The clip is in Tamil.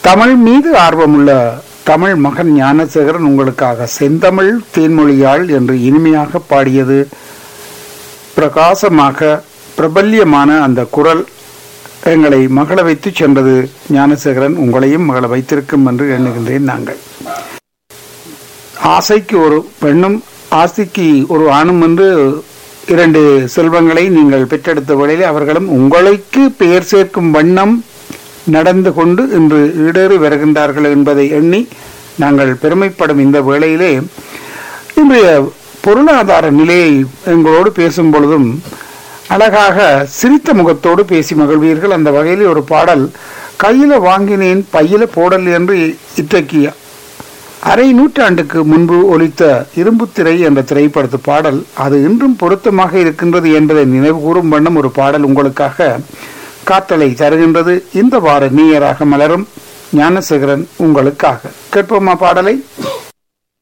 தமிழ் மீது ஆர்வமுள்ள தமிழ் மகன் ஞானசேகரன் உங்களுக்காக செந்தமிழ் தேன்மொழியாள் என்று இனிமையாக பாடியது. பிரகாசமாக பிரபல்யமான அந்த குரல் எங்களை மகள வைத்து சென்றது. ஞானசேகரன் உங்களையும் மகள வைத்திருக்கும் என்று எண்ணுகின்றேன். நாங்கள் ஆசைக்கு ஒரு பெண்ணும் ஆசைக்கு ஒரு ஆணும் என்று இரண்டு செல்வங்களை நீங்கள் பெற்றெடுத்த வேளையில் அவர்களும் உங்களுக்கு பெயர் சேர்க்கும் வண்ணம் நடந்து கொண்டு இன்று ஈடேறி வருகின்றார்கள் என்பதை எண்ணி நாங்கள் பெருமைப்படும் இந்த வேளையிலே இன்றைய பொருளாதார நிலையை எங்களோடு பேசும் பொழுதும் அழகாக சிரித்த முகத்தோடு பேசி மகிழ்வீர்கள். அந்த வகையில் ஒரு பாடல், கையில வாங்கினேன் பையில போடல் என்று இன்றைக்கு அரை நூற்றாண்டுக்கு முன்பு ஒலித்த இரும்புத்திரை என்ற திரைப்படத்து பாடல், அது இன்றும் பொருத்தமாக இருக்கின்றது என்பதை நினைவு கூறும் வண்ணம் ஒரு பாடல் உங்களுக்காக காத்தலை தருகின்றது. இந்த வார நீயராக மலரும் ஞானசேகரன் உங்களுக்காக கேட்போமா பாடலை?